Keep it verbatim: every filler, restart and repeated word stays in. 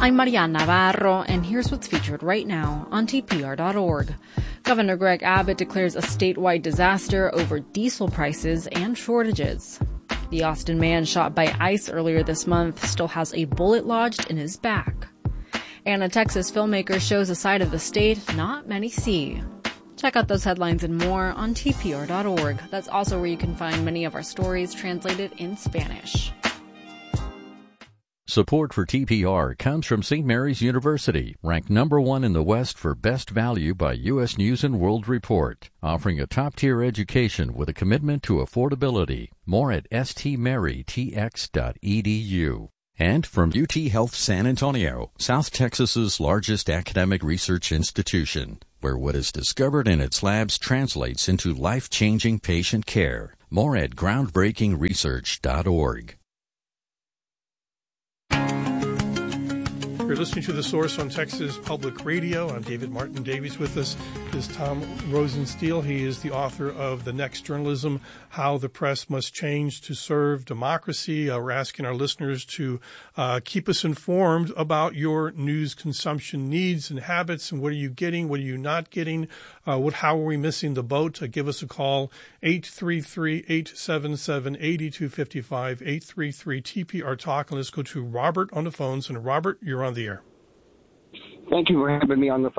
I'm Mariana Navarro, and here's what's featured right now on T P R dot org. Governor Greg Abbott declares a statewide disaster over diesel prices and shortages. The Austin man shot by ICE earlier this month still has a bullet lodged in his back. And a Texas filmmaker shows a side of the state not many see. Check out those headlines and more on T P R dot org. That's also where you can find many of our stories translated in Spanish. Support for T P R comes from Saint Mary's University, ranked number one in the West for best value by U S News and World Report, offering a top-tier education with a commitment to affordability. More at s t mary t x dot e d u. And from U T Health San Antonio, South Texas's largest academic research institution, where what is discovered in its labs translates into life-changing patient care. More at groundbreaking research dot org. You're listening to The Source on Texas Public Radio. I'm David Martin Davies. With us is Tom Rosenstiel. He is the author of The Next Journalism, How the Press Must Change to Serve Democracy. Uh, we're asking our listeners to uh, keep us informed about your news consumption needs and habits, and what are you getting, what are you not getting, uh, what, how are we missing the boat? Uh, give us a call, eight three three, eight seven seven, eight two five five, eight three three T P R Talk. And let's go to Robert on the phones. And Robert, you're on the air. Thank you for having me on the phone.